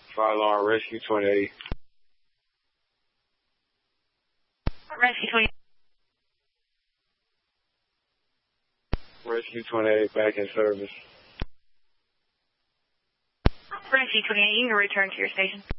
Fire alarm, Rescue 28. Rescue 28. Rescue 28, back in service. Rescue 28, you can return to your station.